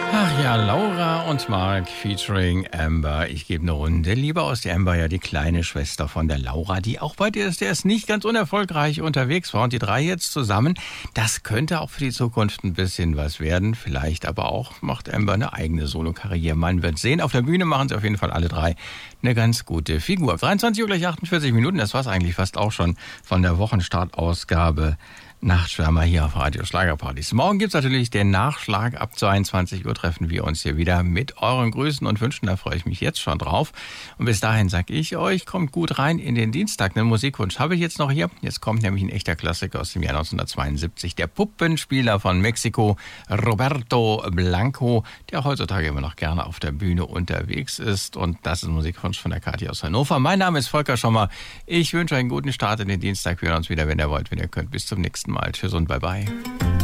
Ach ja, Laura und Mark featuring Amber. Ich gebe eine Runde. Lieber aus der Amber, ja die kleine Schwester von der Laura, die auch bei DSDS nicht ganz unerfolgreich unterwegs war. Und die drei jetzt zusammen, das könnte auch für die Zukunft ein bisschen was werden. Vielleicht aber auch macht Amber eine eigene Solokarriere. Man wird sehen. Auf der Bühne machen sie auf jeden Fall alle drei eine ganz gute Figur. 23 Uhr gleich 48 Minuten, das war's eigentlich fast auch schon von der Wochenstartausgabe Nachtschwärmer hier auf Radio Schlagerpartys. Morgen gibt's natürlich den Nachschlag. Ab 22 Uhr treffen wir uns hier wieder mit euren Grüßen und Wünschen. Da freue ich mich jetzt schon drauf. Und bis dahin sage ich euch, kommt gut rein in den Dienstag. Einen Musikwunsch habe ich jetzt noch hier. Jetzt kommt nämlich ein echter Klassiker aus dem Jahr 1972. Der Puppenspieler von Mexiko, Roberto Blanco, der heutzutage immer noch gerne auf der Bühne unterwegs ist. Und das ist ein Musikwunsch von der Kathi aus Hannover. Mein Name ist Volker Schommer. Ich wünsche einen guten Start in den Dienstag. Wir hören uns wieder, wenn ihr wollt, wenn ihr könnt. Bis zum nächsten Mal. Tschüss und bye bye.